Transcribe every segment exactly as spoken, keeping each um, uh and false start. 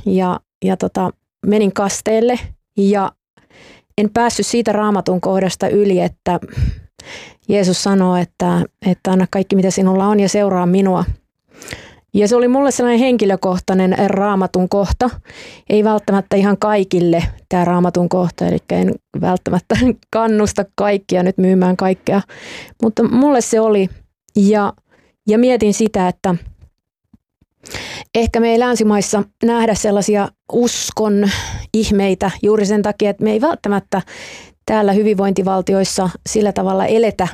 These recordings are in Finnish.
ja, ja tota, menin kasteelle ja en päässyt siitä Raamatun kohdasta yli, että Jeesus sanoo, että, että anna kaikki mitä sinulla on ja seuraa minua. Ja se oli mulle sellainen henkilökohtainen Raamatun kohta. Ei välttämättä ihan kaikille tämä Raamatun kohta, eli en välttämättä kannusta kaikkia nyt myymään kaikkea. Mutta mulle se oli. Ja, ja mietin sitä, että ehkä me ei länsimaissa nähdä sellaisia uskon ihmeitä juuri sen takia, että me ei välttämättä täällä hyvinvointivaltioissa sillä tavalla eletä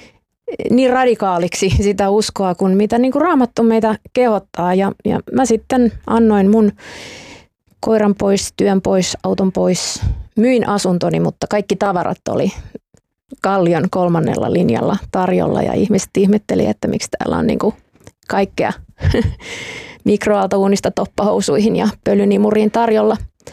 niin radikaaliksi sitä uskoa kuin mitä niin kuin Raamattu meitä kehottaa. Ja, ja mä sitten annoin mun koiran pois, työn pois, auton pois, myin asuntoni, mutta kaikki tavarat oli Kallion kolmannella linjalla tarjolla ja ihmiset ihmetteli, että miksi täällä on niin kuin kaikkea mikroaaltouunista toppahousuihin ja pölynimuriin tarjolla.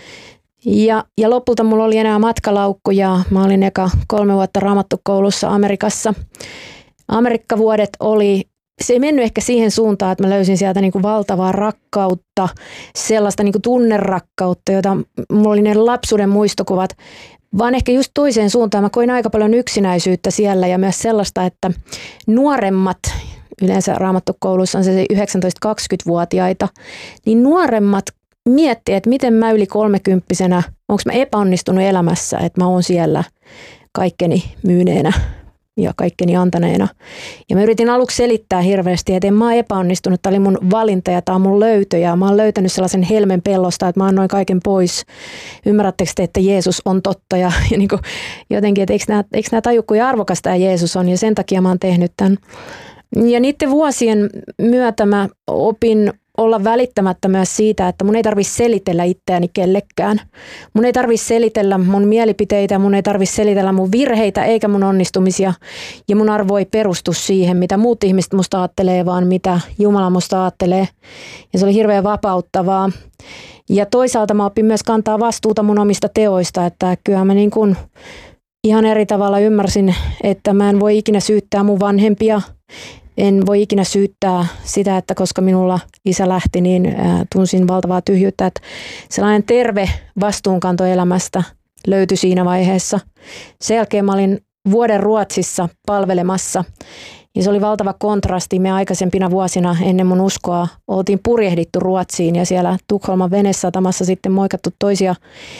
Ja, ja lopulta mulla oli enää matkalaukku ja mä olin eka kolme vuotta Raamattukoulussa Amerikassa. Amerikkavuodet oli, se ei mennyt ehkä siihen suuntaan, että mä löysin sieltä niin kuin valtavaa rakkautta, sellaista niin kuin tunnerakkautta, jota mulla oli ne lapsuuden muistokuvat, vaan ehkä just toiseen suuntaan. Mä koin aika paljon yksinäisyyttä siellä ja myös sellaista, että nuoremmat, yleensä Raamattukoulussa on se yhdeksäntoista-kaksikymmentävuotiaita, niin nuoremmat miettii, että miten mä yli kolmekymppisenä, onko mä epäonnistunut elämässä, että mä oon siellä kaikkeni myyneenä ja kaikkeni antaneena. Ja mä yritin aluksi selittää hirveästi, että en mä oon epäonnistunut, tämä oli mun valinta ja tämä on mun löytö ja mä oon löytänyt sellaisen helmen pellosta, että mä annoin kaiken pois. Ymmärrättekö te, että Jeesus on totta ja, ja niin kuin jotenkin, että eikö nämä, eikö nämä taju, kuinka arvokas tämä Jeesus on ja sen takia mä oon tehnyt tämän. Ja niiden vuosien myötä mä opin olla välittämättä myös siitä, että mun ei tarvitse selitellä itseäni kellekään. Mun ei tarvitse selitellä mun mielipiteitä, mun ei tarvitse selitellä mun virheitä eikä mun onnistumisia. Ja mun arvo ei perustu siihen, mitä muut ihmiset musta ajattelee, vaan mitä Jumala musta ajattelee. Ja se oli hirveän vapauttavaa. Ja toisaalta mä opin myös kantaa vastuuta mun omista teoista, että kyllä mä niin kuin ihan eri tavalla ymmärsin, että mä en voi ikinä syyttää mun vanhempia. En voi ikinä syyttää sitä, että koska minulla isä lähti, niin tunsin valtavaa tyhjyyttä. Että sellainen terve vastuunkanto elämästä löytyi siinä vaiheessa. Sen jälkeen mä olin vuoden Ruotsissa palvelemassa. Ja se oli valtava kontrasti. Me aikaisempina vuosina ennen mun uskoa oltiin purjehdittu Ruotsiin ja siellä Tukholman venesatamassa sitten moikattu toisia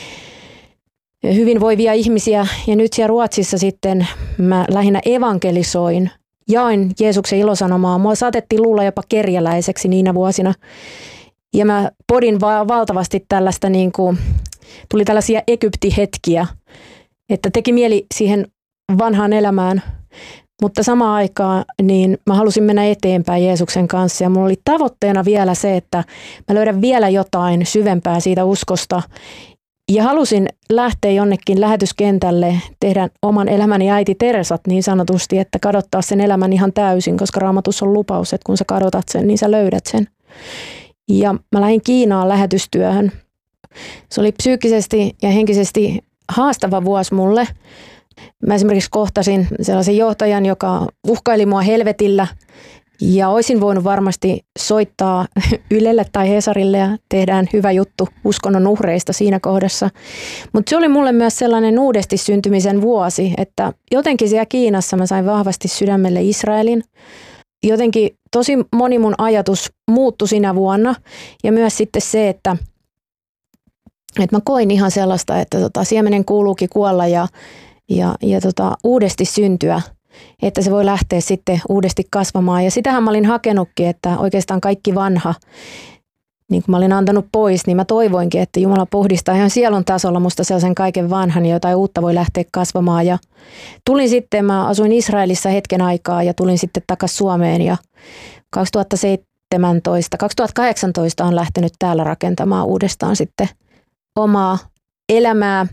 hyvinvoivia ihmisiä. Ja nyt siellä Ruotsissa sitten mä lähinnä evankelisoin. Jaoin Jeesuksen ilosanomaa. Mua saatettiin luulla jopa kerjäläiseksi niinä vuosina. Ja mä podin va- valtavasti tällaista, niin kuin, tuli tällaisia Egypti-hetkiä, että teki mieli siihen vanhaan elämään. Mutta samaan aikaan niin mä halusin mennä eteenpäin Jeesuksen kanssa ja mulla oli tavoitteena vielä se, että mä löydän vielä jotain syvempää siitä uskosta. Ja halusin lähteä jonnekin lähetyskentälle, tehdä oman elämäni äiti Teresat niin sanotusti, että kadottaa sen elämän ihan täysin, koska Raamatussa on lupaus, että kun sä kadotat sen, niin sä löydät sen. Ja mä lähdin Kiinaan lähetystyöhön. Se oli psyykkisesti ja henkisesti haastava vuosi mulle. Mä esimerkiksi kohtasin sellaisen johtajan, joka uhkaili mua helvetillä. Ja olisin voinut varmasti soittaa Ylelle tai Hesarille ja tehdään hyvä juttu uskonnon uhreista siinä kohdassa. Mutta se oli mulle myös sellainen uudesti syntymisen vuosi, että jotenkin siellä Kiinassa mä sain vahvasti sydämelle Israelin. Jotenkin tosi moni mun ajatus muuttui sinä vuonna ja myös sitten se, että, että mä koin ihan sellaista, että tota, siemenen kuuluukin kuolla ja, ja, ja tota, uudesti syntyä. Että se voi lähteä sitten uudesti kasvamaan. Ja sitähän mä olin hakenutkin, että oikeastaan kaikki vanha, niin kuin mä olin antanut pois, niin mä toivoinkin, että Jumala puhdistaa ihan sielun tasolla musta sellaisen kaiken vanhan ja jotain uutta voi lähteä kasvamaan. Ja tulin sitten, mä asuin Israelissa hetken aikaa ja tulin sitten takaisin Suomeen ja kaksituhattaseitsemäntoista kaksituhattakahdeksantoista on lähtenyt täällä rakentamaan uudestaan sitten omaa elämää.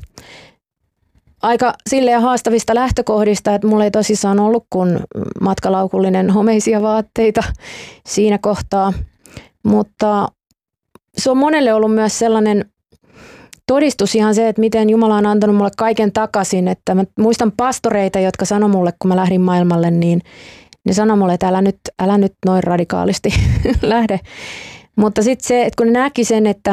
Aika silleen haastavista lähtökohdista, että mulla ei tosissaan ollut kuin matkalaukullinen homeisia vaatteita siinä kohtaa. Mutta se on monelle ollut myös sellainen todistus ihan se, että miten Jumala on antanut mulle kaiken takaisin. Että mä muistan pastoreita, jotka sanoi mulle, kun mä lähdin maailmalle, niin ne sanoi mulle, että älä nyt, älä nyt noin radikaalisti lähde. Mutta sitten se, että kun ne näki sen, että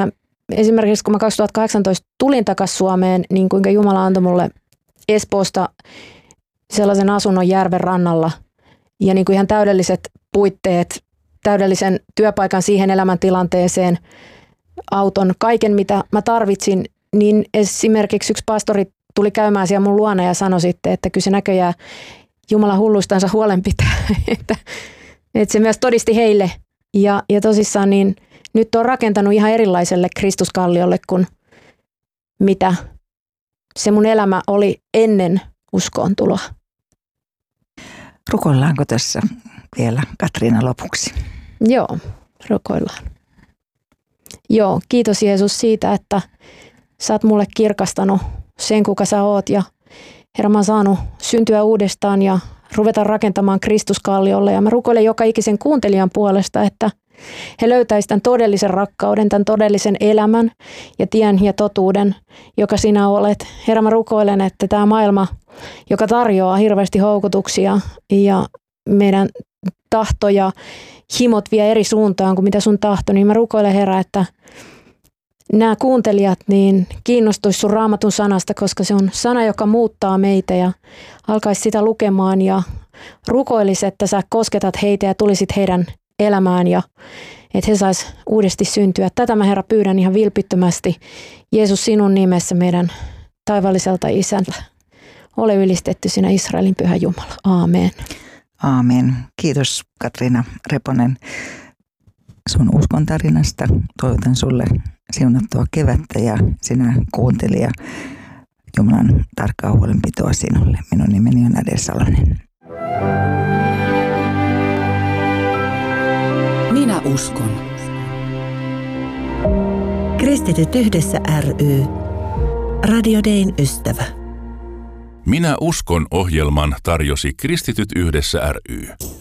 esimerkiksi kun mä kaksituhattakahdeksantoista tulin takaisin Suomeen, niin kuinka Jumala antoi mulle Espoosta sellaisen asunnon järven rannalla ja niin kuin ihan täydelliset puitteet, täydellisen työpaikan siihen elämäntilanteeseen, auton, kaiken mitä mä tarvitsin, niin esimerkiksi yksi pastori tuli käymään siellä mun luona ja sanoi sitten, että kyllä se näköjään Jumala hullustansa huolen pitää, että, että se myös todisti heille ja, ja tosissaan niin nyt on rakentanut ihan erilaiselle Kristuskalliolle kuin mitä se mun elämä oli ennen uskoon tuloa. Rukoillaanko tässä vielä Katriina lopuksi? Joo, rukoillaan. Joo, kiitos Jeesus siitä, että sä oot mulle kirkastanut sen, kuka sä oot. Ja Herra, mä oon saanut syntyä uudestaan ja ruveta rakentamaan Kristuskalliolle. Ja mä rukoilen joka ikisen kuuntelijan puolesta, että he löytäisivät tämän todellisen rakkauden, tämän todellisen elämän ja tien ja totuuden, joka sinä olet. Herra, mä rukoilen, että tämä maailma, joka tarjoaa hirveästi houkutuksia ja meidän tahto ja himot vie eri suuntaan kuin mitä sun tahto, niin mä rukoilen, Herra, että nämä kuuntelijat niin kiinnostuisi sun Raamatun sanasta, koska se on sana, joka muuttaa meitä ja alkaisi sitä lukemaan ja rukoilisi, että sä kosketat heitä ja tulisit heidän elämään ja että he sais uudesti syntyä. Tätä mä, Herra, pyydän ihan vilpittömästi. Jeesus, sinun nimessä meidän taivaalliselta Isältä. Ole ylistetty sinä Israelin pyhä Jumala. Aamen. Aamen. Kiitos Katriina Reponen sun uskon tarinasta. Toivotan sulle siunattua kevättä ja sinä kuuntelija Jumalan tarkkaa huolenpitoa sinulle. Minun nimeni on Ade Salonen. Minä uskon. Kristityt yhdessä ry. Radio Dayn ystävä. Minä uskon -ohjelman tarjosi Kristityt yhdessä ry.